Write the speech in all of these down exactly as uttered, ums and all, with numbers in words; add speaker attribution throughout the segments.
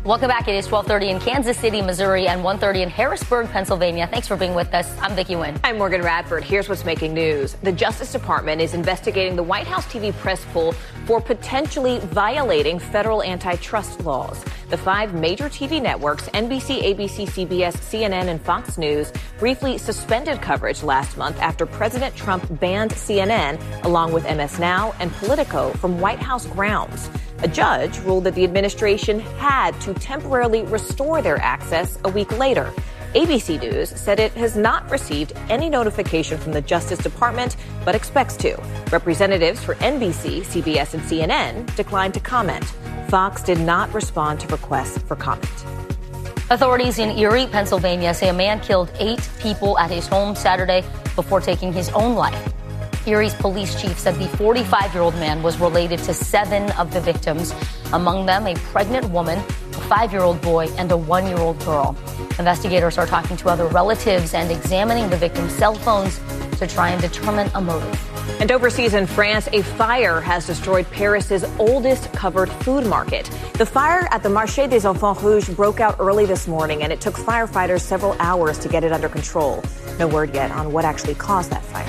Speaker 1: Welcome back. It is twelve thirty in Kansas City, Missouri, and one thirty in Harrisburg, Pennsylvania. Thanks for being with us. I'm Vicki Wynn.
Speaker 2: I'm Morgan Radford. Here's what's making news. The Justice Department is investigating the White House T V press pool for potentially violating federal antitrust laws. The five major T V networks, N B C, A B C, C B S, C N N, and Fox News, briefly suspended coverage last month after President Trump banned C N N, along with M S Now and Politico, from White House grounds. A judge ruled that the administration had to temporarily restore their access a week later. A B C News said it has not received any notification from the Justice Department, but expects to. Representatives for N B C, C B S, and C N N declined to comment. Fox did not respond to requests for comment.
Speaker 1: Authorities in Erie, Pennsylvania say a man killed eight people at his home Saturday before taking his own life. Erie's police chief said the forty-five-year-old man was related to seven of the victims, among them a pregnant woman, a five-year-old boy, and a one-year-old girl. Investigators are talking to other relatives and examining the victims' cell phones to try and determine a motive.
Speaker 2: And overseas in France, a fire has destroyed Paris's oldest covered food market. The fire at the Marché des Enfants Rouges broke out early this morning, and it took firefighters several hours to get it under control. No word yet on what actually caused that fire.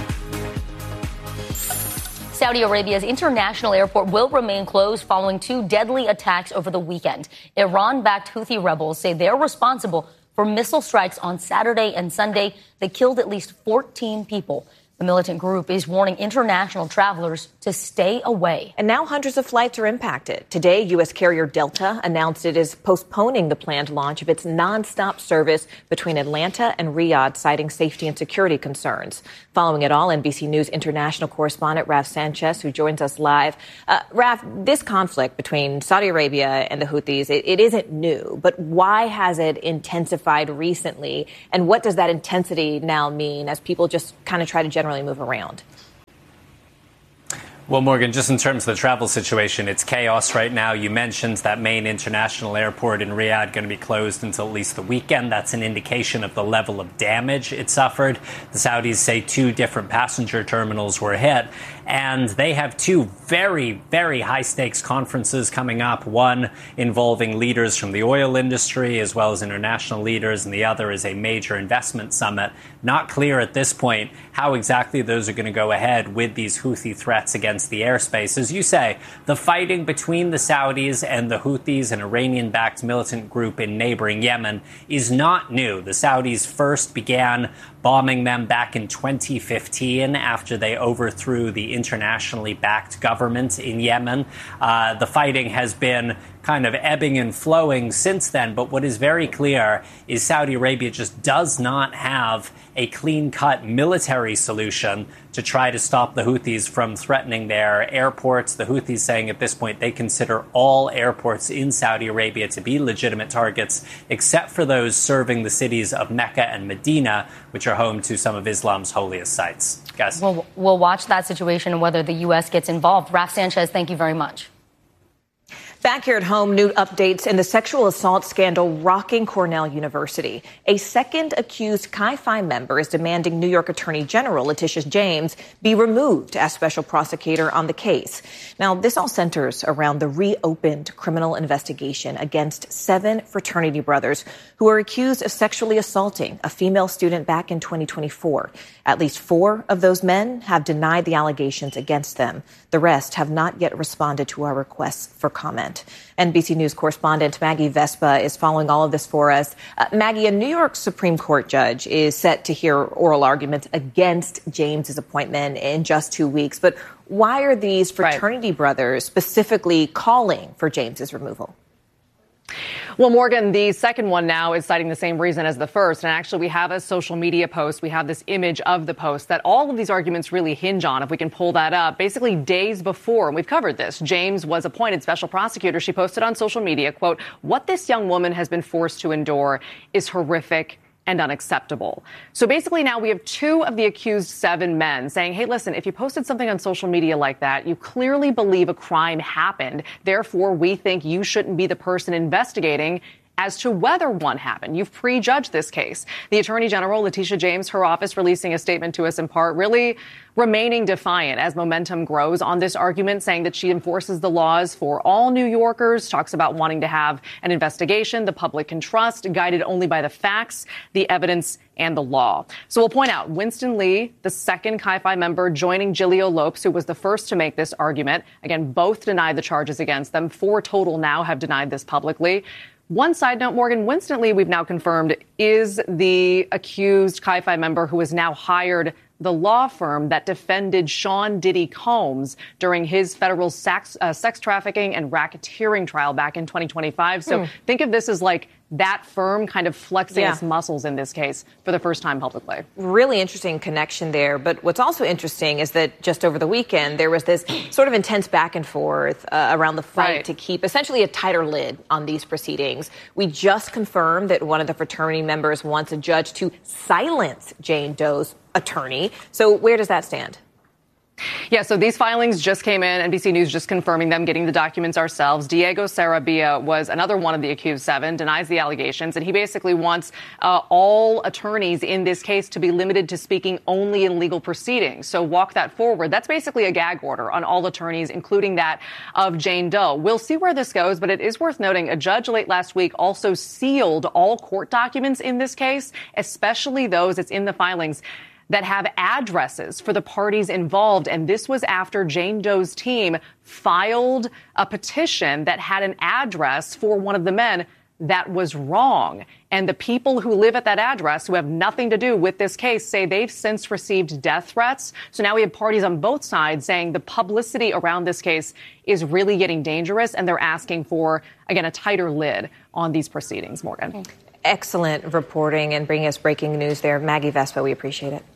Speaker 1: Saudi Arabia's international airport will remain closed following two deadly attacks over the weekend. Iran-backed Houthi rebels say they're responsible for missile strikes on Saturday and Sunday that killed at least fourteen people. The militant group is warning international travelers to stay away.
Speaker 2: And now hundreds of flights are impacted. Today, U S carrier Delta announced it is postponing the planned launch of its nonstop service between Atlanta and Riyadh, citing safety and security concerns. Following it all, N B C News international correspondent Raf Sanchez, who joins us live. Uh, Raf, this conflict between Saudi Arabia and the Houthis, it, it isn't new, but why has it intensified recently? And what does that intensity now mean as people just kind of try to generate really move around?
Speaker 3: Well, Morgan, just in terms of the travel situation, it's chaos right now. You mentioned that main international airport in Riyadh going to be closed until at least the weekend. That's an indication of the level of damage it suffered. The Saudis say two different passenger terminals were hit. And they have two very, very high-stakes conferences coming up, one involving leaders from the oil industry as well as international leaders, and the other is a major investment summit. Not clear at this point how exactly those are going to go ahead with these Houthi threats against the airspace. As you say, the fighting between the Saudis and the Houthis, an Iranian-backed militant group in neighboring Yemen, is not new. The Saudis first began bombing them back in twenty fifteen after they overthrew the internationally backed government in Yemen. Uh, the fighting has been kind of ebbing and flowing since then. But what is very clear is Saudi Arabia just does not have a clean-cut military solution to try to stop the Houthis from threatening their airports. The Houthis saying at this point they consider all airports in Saudi Arabia to be legitimate targets, except for those serving the cities of Mecca and Medina, which are home to some of Islam's holiest sites. Guys.
Speaker 1: We'll, we'll watch that situation and whether the U S gets involved. Raf Sanchez, thank you very much.
Speaker 2: Back here at home, new updates in the sexual assault scandal rocking Cornell University. A second accused Chi Phi member is demanding New York Attorney General Letitia James be removed as special prosecutor on the case. Now, this all centers around the reopened criminal investigation against seven fraternity brothers who are accused of sexually assaulting a female student back in twenty twenty-four. At least four of those men have denied the allegations against them. The rest have not yet responded to our requests for comment. N B C News correspondent Maggie Vespa is following all of this for us. Uh, Maggie, a New York Supreme Court judge is set to hear oral arguments against James's appointment in just two weeks. But why are these fraternity right. brothers specifically calling for James's removal?
Speaker 4: Well, Morgan, the second one now is citing the same reason as the first. And actually, we have a social media post. We have this image of the post that all of these arguments really hinge on. If we can pull that up, basically days before, and we've covered this, James was appointed special prosecutor. She posted on social media, quote, "What this young woman has been forced to endure is horrific and unacceptable." So basically now we have two of the accused seven men saying, hey, listen, if you posted something on social media like that, you clearly believe a crime happened. Therefore, we think you shouldn't be the person investigating as to whether one happened. You've prejudged this case. The Attorney General, Letitia James, her office releasing a statement to us in part, really remaining defiant as momentum grows on this argument, saying that she enforces the laws for all New Yorkers, talks about wanting to have an investigation the public can trust, guided only by the facts, the evidence, and the law. So we'll point out Winston Lee, the second Chi Phi member, joining Gilio Lopes, who was the first to make this argument. Again, both denied the charges against them. Four total now have denied this publicly. One side note, Morgan, Winston Lee, we've now confirmed, is the accused Chi Phi member who has now hired the law firm that defended Sean Diddy Combs during his federal sex, uh, sex trafficking and racketeering trial back in twenty twenty-five. So hmm. think of this as like that firm kind of flexing yeah. its muscles in this case for the first time publicly.
Speaker 2: Really interesting connection there. But what's also interesting is that just over the weekend, there was this sort of intense back and forth uh, around the fight right. to keep essentially a tighter lid on these proceedings. We just confirmed that one of the fraternity members wants a judge to silence Jane Doe's attorney. So where does that stand?
Speaker 4: Yeah, so these filings just came in. N B C News just confirming them, getting the documents ourselves. Diego Sarabia was another one of the accused seven, denies the allegations, and he basically wants uh, all attorneys in this case to be limited to speaking only in legal proceedings. So walk that forward. That's basically a gag order on all attorneys, including that of Jane Doe. We'll see where this goes, but it is worth noting a judge late last week also sealed all court documents in this case, especially those that's in the filings that have addresses for the parties involved. And this was after Jane Doe's team filed a petition that had an address for one of the men that was wrong. And the people who live at that address, who have nothing to do with this case, say they've since received death threats. So now we have parties on both sides saying the publicity around this case is really getting dangerous, and they're asking for, again, a tighter lid on these proceedings. Morgan.
Speaker 2: Excellent reporting and bringing us breaking news there. Maggie Vespa, we appreciate it.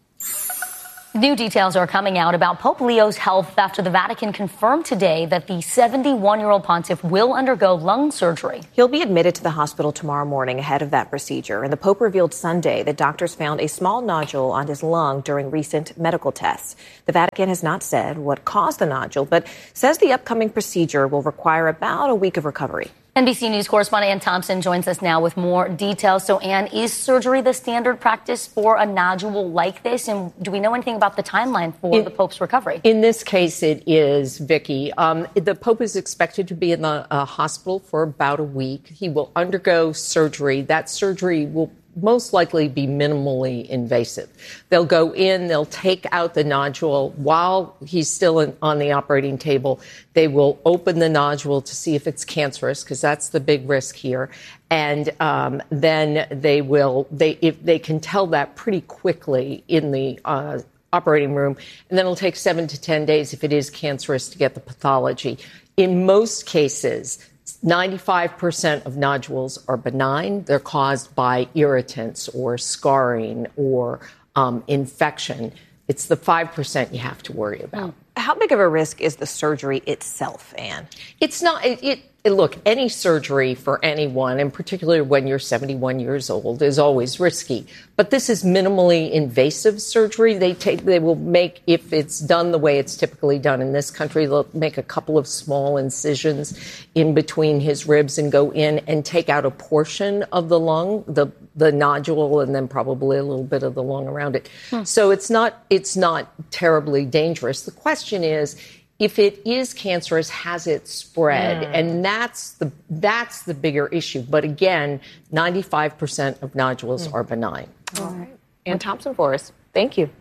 Speaker 1: New details are coming out about Pope Leo's health after the Vatican confirmed today that the seventy-one-year-old pontiff will undergo lung surgery.
Speaker 2: He'll be admitted to the hospital tomorrow morning ahead of that procedure. And the Pope revealed Sunday that doctors found a small nodule on his lung during recent medical tests. The Vatican has not said what caused the nodule, but says the upcoming procedure will require about a week of recovery.
Speaker 1: N B C News correspondent Ann Thompson joins us now with more details. So, Ann, is surgery the standard practice for a nodule like this? And do we know anything about the timeline for in, the Pope's recovery?
Speaker 5: In this case, it is, Vicky. Um, the Pope is expected to be in the uh, hospital for about a week. He will undergo surgery. That surgery will most likely be minimally invasive. They'll go in, they'll take out the nodule while he's still in, on the operating table. They will open the nodule to see if it's cancerous, because that's the big risk here. And um, then they will, they if they can tell that pretty quickly in the uh, operating room. And then it'll take seven to ten days if it is cancerous to get the pathology. In most cases, ninety-five percent of nodules are benign. They're caused by irritants or scarring or um, infection. It's the five percent you have to worry about.
Speaker 2: How big of a risk is the surgery itself, Anne?
Speaker 5: It's not. It, it, look, any surgery for anyone, and particularly when you're seventy-one years old, is always risky. But this is minimally invasive surgery. They take. They will make, if it's done the way it's typically done in this country, they'll make a couple of small incisions in between his ribs and go in and take out a portion of the lung, the the nodule, and then probably a little bit of the lung around it. Hmm. So it's not it's not terribly dangerous. The question is, if it is cancerous, has it spread? Mm. And that's the that's the bigger issue. But again, ninety-five percent of nodules mm. are benign.
Speaker 2: All right. Ann Thompson for us. Thank you.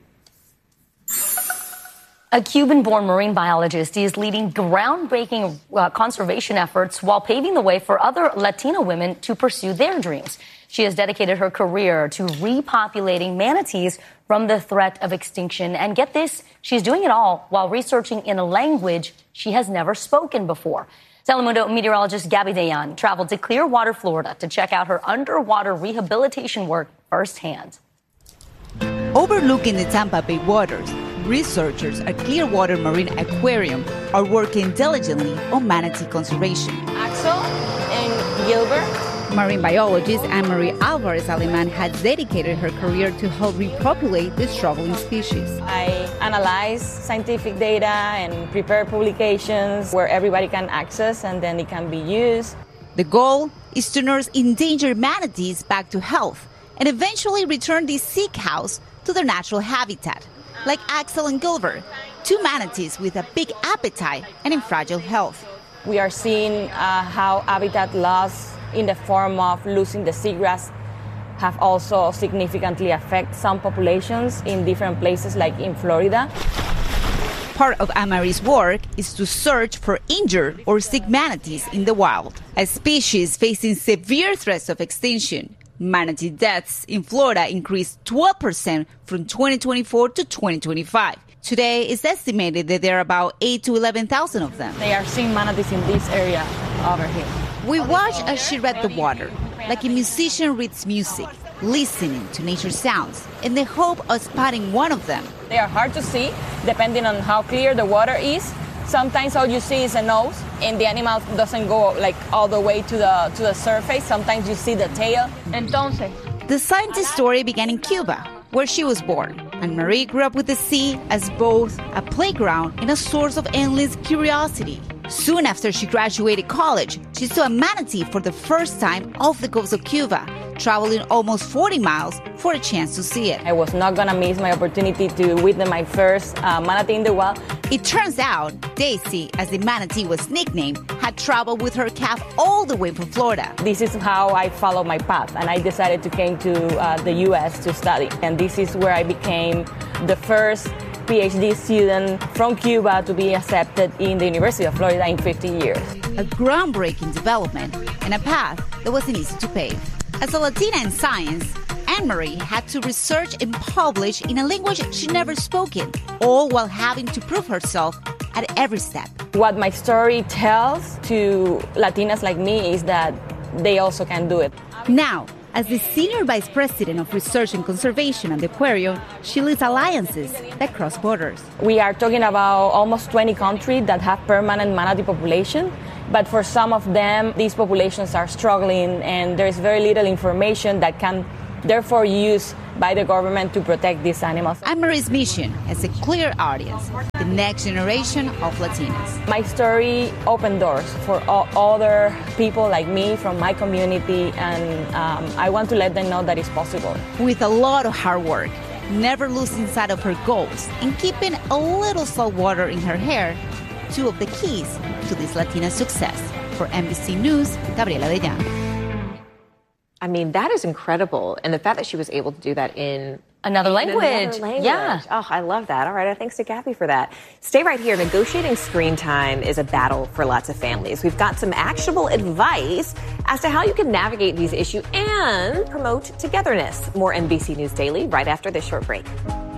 Speaker 1: A Cuban-born marine biologist is leading groundbreaking uh, conservation efforts while paving the way for other Latina women to pursue their dreams. She has dedicated her career to repopulating manatees from the threat of extinction. And get this, she's doing it all while researching in a language she has never spoken before. Telemundo meteorologist Gabby Dayan traveled to Clearwater, Florida to check out her underwater rehabilitation work firsthand.
Speaker 6: Overlooking the Tampa Bay waters, researchers at Clearwater Marine Aquarium are working diligently on manatee conservation.
Speaker 7: Axel and Gilbert.
Speaker 6: Marine biologist Anne-Marie Alvarez Aleman has dedicated her career to help repopulate the struggling species.
Speaker 7: I analyze scientific data and prepare publications where everybody can access and then it can be used.
Speaker 6: The goal is to nurse endangered manatees back to health and eventually return these sea cows to their natural habitat, like Axel and Gilbert, two manatees with a big appetite and in fragile health.
Speaker 7: We are seeing uh, how habitat loss in the form of losing the seagrass have also significantly affected some populations in different places, like in Florida.
Speaker 6: Part of Anne-Marie's work is to search for injured or sick manatees in the wild, a species facing severe threats of extinction. Manatee deaths in Florida increased twelve percent from twenty twenty-four to twenty twenty-five. Today, it's estimated that there are about eight to eleven thousand of them.
Speaker 7: They are seeing manatees in this area over here.
Speaker 6: We watch as she read the water, like a musician reads music, listening to nature sounds in the hope of spotting one of them.
Speaker 7: They are hard to see, depending on how clear the water is. Sometimes all you see is a nose, and the animal doesn't go like all the way to the to the surface. Sometimes you see the tail. Entonces,
Speaker 6: the scientist's story began in Cuba, where she was born. Anne-Marie grew up with the sea as both a playground and a source of endless curiosity. Soon after she graduated college, she saw a manatee for the first time off the coast of Cuba, traveling almost forty miles for a chance to see it.
Speaker 7: I was not going to miss my opportunity to witness my first uh, manatee in the wild.
Speaker 6: It turns out Daisy, as the manatee was nicknamed, had traveled with her calf all the way from Florida.
Speaker 7: This is how I followed my path, and I decided to come to uh, the U S to study. And this is where I became the first PhD student from Cuba to be accepted in the University of Florida in fifteen years.
Speaker 6: A groundbreaking development and a path that wasn't easy to pave. As a Latina in science, Anne-Marie had to research and publish in a language she'd never spoken, all while having to prove herself at every step.
Speaker 7: What my story tells to Latinas like me is that they also can do it.
Speaker 6: Now, as the Senior Vice President of Research and Conservation at the aquarium, she leads alliances that cross borders.
Speaker 7: We are talking about almost twenty countries that have permanent manatee population, but for some of them, these populations are struggling and there is very little information that can therefore used by the government to protect these animals.
Speaker 6: Anne-Marie's mission has a clear audience, the next generation of Latinas.
Speaker 7: My story opened doors for all other people like me from my community, and um, I want to let them know that it's possible.
Speaker 6: With a lot of hard work, never losing sight of her goals, and keeping a little salt water in her hair, two of the keys to this Latina success. For N B C News, Gabriela De Llano.
Speaker 2: I mean, that is incredible. And the fact that she was able to do that in
Speaker 1: another language.
Speaker 2: In another language.
Speaker 1: Yeah.
Speaker 2: Oh, I love that. All right. Thanks to Gabby for that. Stay right here. Negotiating screen time is a battle for lots of families. We've got some actionable advice as to how you can navigate these issues and promote togetherness. More N B C News Daily right after this short break.